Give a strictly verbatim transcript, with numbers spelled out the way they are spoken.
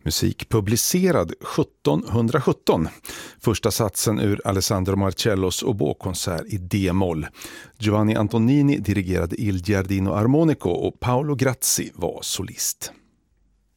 Musik publicerad sjuttonhundrasjutton. Första satsen ur Alessandro Marcellos oboekonsert i D-moll. Giovanni Antonini dirigerade Il Giardino Armonico och Paolo Grazzi var solist.